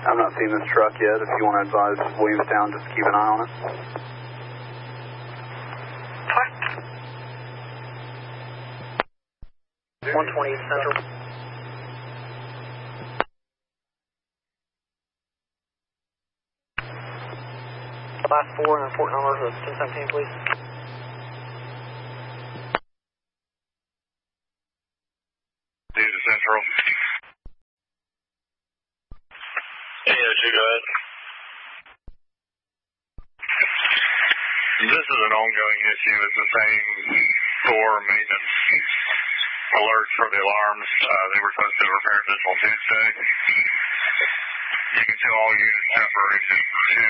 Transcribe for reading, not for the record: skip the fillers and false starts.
I've not seen this truck yet. If you want to advise Williamstown, just keep an eye on it. 120 Central. Last 4 and report numbers of 1017, please. Central. Yeah, go ahead. This is an ongoing issue. It's the same 4 maintenance alerts for the alarms. They were supposed to repair this on Tuesday. You can tell all units temporary to